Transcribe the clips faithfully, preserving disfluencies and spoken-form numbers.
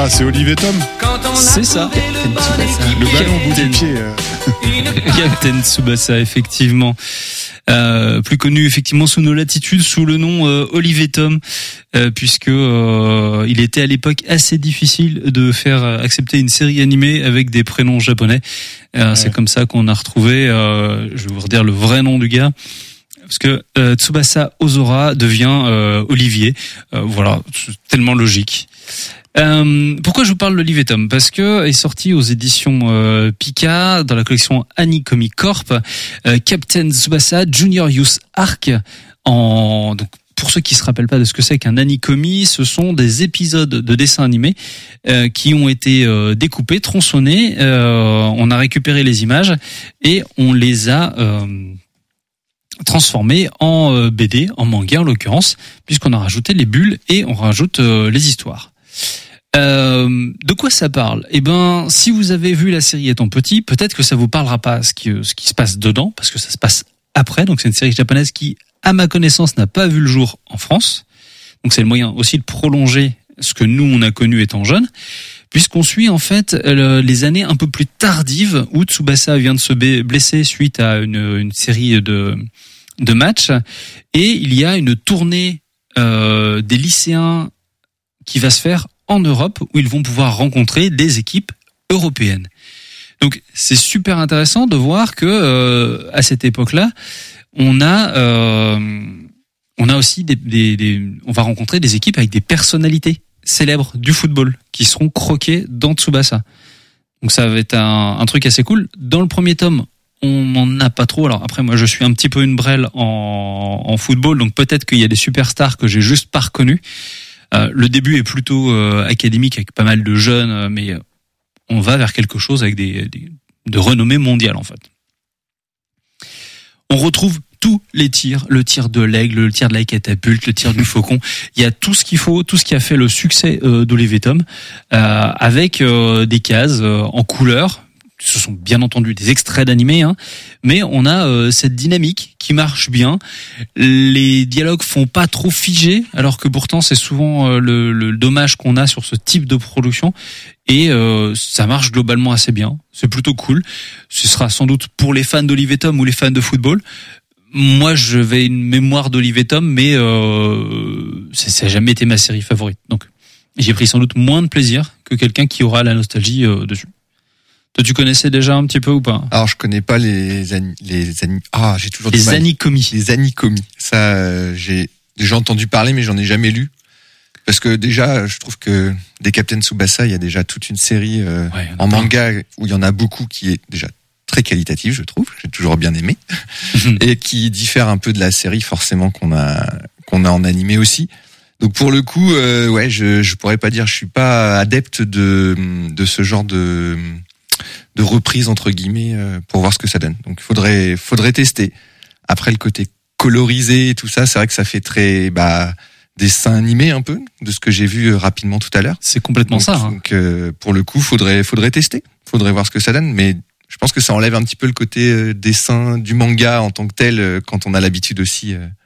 Ah, c'est Olivier Tom. C'est ça. Le ballon au bout du pied. Euh. Captain Tsubasa, effectivement. Euh, plus connu effectivement sous nos latitudes sous le nom euh, Olivier Tom, euh, puisque euh, il était à l'époque assez difficile de faire accepter une série animée avec des prénoms japonais. Euh, ouais. C'est comme ça qu'on a retrouvé, euh, je vais vous redire le vrai nom du gars, parce que euh, Tsubasa Ozora devient euh, Olivier. Euh, voilà, c'est tellement logique. Euh, pourquoi je vous parle d'Olivier Tom ? Parce que est sorti aux éditions euh, Pika dans la collection Anikomi Corp euh, Captain Tsubasa Junior Youth Arc. En donc pour ceux qui se rappellent pas de ce que c'est qu'un Anikomi, ce sont des épisodes de dessins animés euh, qui ont été euh, découpés, tronçonnés. Euh, on a récupéré les images et on les a euh, transformés en euh, B D, en manga en l'occurrence, puisqu'on a rajouté les bulles et on rajoute euh, les histoires. Euh, de quoi ça parle ? Eh ben, si vous avez vu la série étant petit, peut-être que ça vous parlera pas ce qui, ce qui se passe dedans, parce que ça se passe après. Donc c'est une série japonaise qui, à ma connaissance, n'a pas vu le jour en France. Donc c'est le moyen aussi de prolonger ce que nous on a connu étant jeunes, puisqu'on suit en fait le, les années un peu plus tardives où Tsubasa vient de se blesser suite à une, une série de, de matchs, et il y a une tournée euh, des lycéens qui va se faire en Europe, où ils vont pouvoir rencontrer des équipes européennes. Donc c'est super intéressant de voir que euh, à cette époque-là, on a euh, on a aussi des, des, des on va rencontrer des équipes avec des personnalités célèbres du football qui seront croquées dans Tsubasa. Donc ça va être un, un truc assez cool. Dans le premier tome, on n'en a pas trop. Alors après, moi, je suis un petit peu une brêle en, en football, donc peut-être qu'il y a des superstars que j'ai juste pas reconnus. Euh, le début est plutôt euh, académique avec pas mal de jeunes, euh, mais on va vers quelque chose avec des, des de renommée mondiale en fait. On retrouve tous les tirs, le tir de l'aigle, le tir de la catapulte, le tir du faucon. Il y a tout ce qu'il faut, tout ce qui a fait le succès euh, d'Olivier Tom, euh, avec euh, des cases euh, en couleur. Ce sont bien entendu des extraits d'animés, hein, mais on a euh, cette dynamique qui marche bien. Les dialogues font pas trop figer, alors que pourtant c'est souvent euh, le, le dommage qu'on a sur ce type de production. Et euh, ça marche globalement assez bien. C'est plutôt cool. Ce sera sans doute pour les fans d'Olivier Tom ou les fans de football. Moi, je vais une mémoire d'Olivier Tom, mais euh, ça, ça a jamais été ma série favorite. Donc, j'ai pris sans doute moins de plaisir que quelqu'un qui aura la nostalgie euh, dessus. Toi, tu connaissais déjà un petit peu ou pas ? Alors, je connais pas les ani- les ani- ah, j'ai toujours les Anikomi. Les Anikomi. Ça, euh, j'ai déjà entendu parler, mais j'en ai jamais lu. Parce que déjà, je trouve que des Captain Tsubasa, il y a déjà toute une série euh, ouais, en manga où il y en a beaucoup qui est déjà très qualitative, je trouve. J'ai toujours bien aimé et qui diffère un peu de la série forcément qu'on a qu'on a en animé aussi. Donc pour le coup, euh, ouais, je je pourrais pas dire, je suis pas adepte de de ce genre de de reprise entre guillemets euh, pour voir ce que ça donne. Donc il faudrait faudrait tester. Après le côté colorisé et tout ça, c'est vrai que ça fait très bah dessin animé un peu de ce que j'ai vu rapidement tout à l'heure. C'est complètement donc, ça. Hein. Donc euh, pour le coup, faudrait faudrait tester. Faudrait voir ce que ça donne, mais je pense que ça enlève un petit peu le côté euh, dessin du manga en tant que tel euh, quand on a l'habitude aussi euh,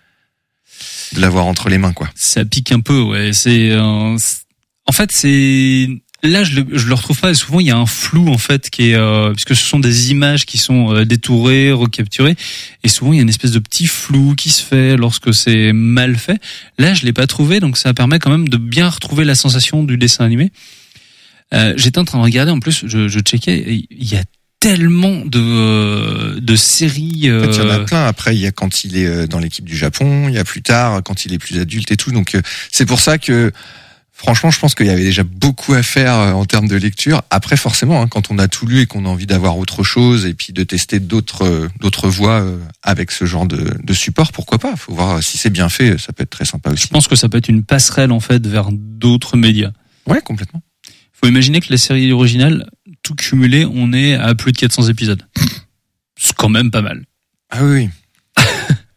de l'avoir entre les mains, quoi. Ça pique un peu, ouais. C'est, euh, c'est... en fait, c'est là, je le, je le retrouve pas. Souvent, il y a un flou en fait qui est, euh, puisque ce sont des images qui sont euh, détourées, recapturées, et souvent il y a une espèce de petit flou qui se fait lorsque c'est mal fait. Là, je l'ai pas trouvé, donc ça permet quand même de bien retrouver la sensation du dessin animé. Euh, j'étais en train de regarder, en plus, je, je checkais, il y a tellement de de séries. Euh... En fait, il y en a plein. Après, il y a quand il est dans l'équipe du Japon, il y a plus tard quand il est plus adulte et tout. Donc c'est pour ça que franchement, je pense qu'il y avait déjà beaucoup à faire en termes de lecture. Après, forcément, hein, quand on a tout lu et qu'on a envie d'avoir autre chose et puis de tester d'autres d'autres voies avec ce genre de, de support, pourquoi pas ? Faut voir si c'est bien fait. Ça peut être très sympa aussi. Je pense que ça peut être une passerelle en fait vers d'autres médias. Ouais, complètement. Faut imaginer que la série originale, tout cumulé, on est à plus de quatre cents épisodes. C'est quand même pas mal. Ah oui.